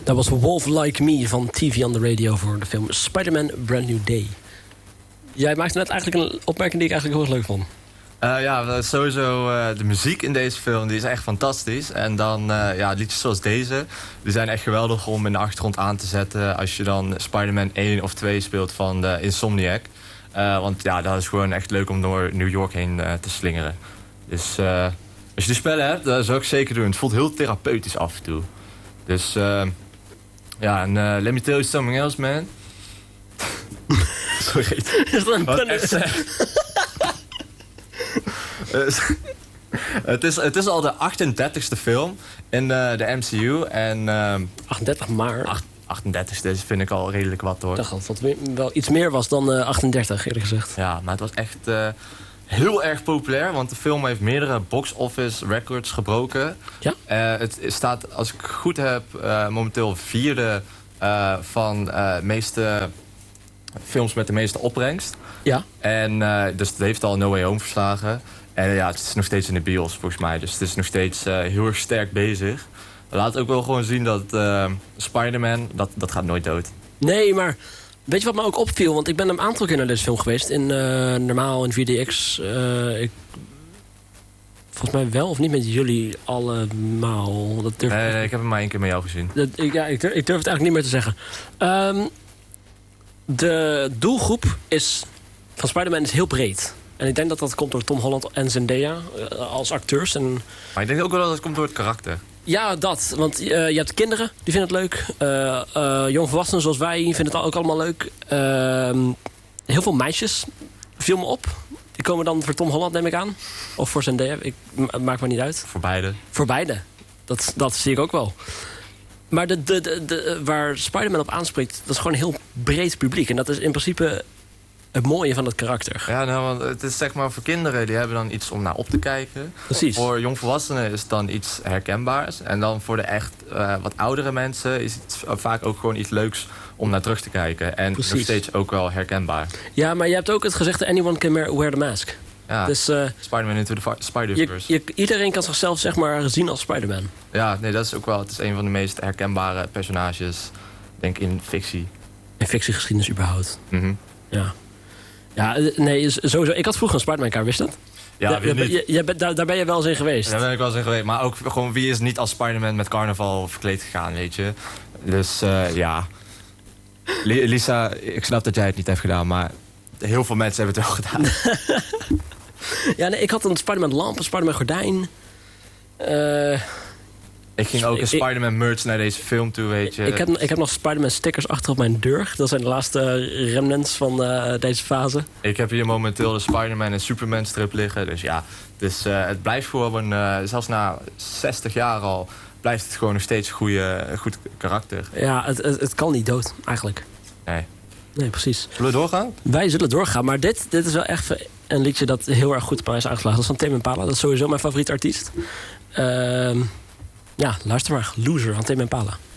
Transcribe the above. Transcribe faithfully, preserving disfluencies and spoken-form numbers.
Dat was Wolf Like Me van T V on the Radio voor de film Spider-Man Brand New Day. Jij maakte net eigenlijk een opmerking die ik eigenlijk heel erg leuk vond. Uh, ja, sowieso uh, de muziek in deze film die is echt fantastisch. En dan uh, ja, liedjes zoals deze, die zijn echt geweldig om in de achtergrond aan te zetten als je dan Spider-Man één of twee speelt van de Insomniac. Uh, want ja, dat is gewoon echt leuk om door New York heen uh, te slingeren. Dus uh, als je die spellen hebt, dat zou ik zeker doen. Het voelt heel therapeutisch af en toe. Dus uh, ja, en uh, let me tell you something else, man. Sorry. Is dat een Wat echt, uh, het, is, het is al de achtendertigste film in uh, de M C U. En, uh, achtendertig maar. Ach, achtendertigste dus vind ik al redelijk wat, hoor. Ik dacht dat het wel iets meer was dan uh, achtendertig, eerlijk gezegd. Ja, maar het was echt uh, heel erg populair. Want de film heeft meerdere box-office records gebroken. Ja? Uh, het staat, als ik het goed heb, uh, momenteel vierde uh, van uh, meeste films met de meeste opbrengst. Ja. En uh, dus het heeft al No Way Home verslagen. En ja, het is nog steeds in de bios volgens mij. Dus het is nog steeds uh, heel erg sterk bezig. Laat ook wel gewoon zien dat uh, Spider-Man, dat, dat gaat nooit dood. Nee, maar weet je wat me ook opviel? Want ik ben een aantal keer naar deze film geweest. In uh, normaal, in vier D X. Uh, ik, volgens mij wel of niet met jullie allemaal. Dat durf nee, nee, ik heb hem maar één keer met jou gezien. Dat, ik, ja, ik, durf, ik durf het eigenlijk niet meer te zeggen. Um, de doelgroep is, van Spider-Man is heel breed. En ik denk dat dat komt door Tom Holland en Zendaya uh, als acteurs. En maar ik denk ook wel dat het komt door het karakter. Ja, dat. Want uh, je hebt kinderen, die vinden het leuk. Uh, uh, jongvolwassenen zoals wij vinden het ook allemaal leuk. Uh, heel veel meisjes viel me op. Die komen dan voor Tom Holland, neem ik aan. Of voor Zendaya, ik, maakt me niet uit. Voor beide. Voor beide. Dat, dat zie ik ook wel. Maar de, de, de, de, waar Spider-Man op aanspreekt, dat is gewoon een heel breed publiek. En dat is in principe het mooie van het karakter. Ja, nou, want het is zeg maar voor kinderen, die hebben dan iets om naar op te kijken. Precies. Voor jongvolwassenen is het dan iets herkenbaars. En dan voor de echt uh, wat oudere mensen is het vaak ook gewoon iets leuks om naar terug te kijken. En Precies. nog steeds ook wel herkenbaar. Ja, maar je hebt ook het gezegde anyone can wear the mask. Ja, dus, uh, Spider-Man Into the Spider-Verse. Je, je, iedereen kan zichzelf zeg maar zien als Spider-Man. Ja, nee, dat is ook wel. Het is een van de meest herkenbare personages, denk ik, in fictie. In fictiegeschiedenis überhaupt. Mm-hmm. Ja. Ja, nee, sowieso. Ik had vroeger een Spider-Man-kaart, wist je dat? Ja, ja, niet. Je, je, daar, daar ben je wel eens in geweest. Daar ben ik wel eens in geweest. Maar ook gewoon, wie is niet als Spider-Man met carnaval verkleed gegaan, weet je? Dus uh, ja. Lisa, ik snap dat jij het niet hebt gedaan, maar heel veel mensen hebben het wel gedaan. Ja, nee, ik had een Spider-Man lamp, een Spider-Man gordijn. Uh, ik ging ook een Spider-Man merch naar deze film toe, weet je. Ik heb, ik heb nog Spider-Man stickers achter op mijn deur. Dat zijn de laatste remnants van uh, deze fase. Ik heb hier momenteel de Spider-Man en Superman strip liggen. Dus ja, dus, uh, het blijft gewoon, uh, zelfs na zestig jaar al, blijft het gewoon nog steeds een goede, goed karakter. Ja, het, het, het kan niet dood, eigenlijk. Nee. Nee, precies. Zullen we doorgaan? Wij zullen doorgaan, maar dit, dit is wel echt een liedje dat heel erg goed op mij is uitgeslagen. Dat is van Tame Impala, dat is sowieso mijn favoriete artiest. Uh, ja, luister maar. Loser van Tame Impala.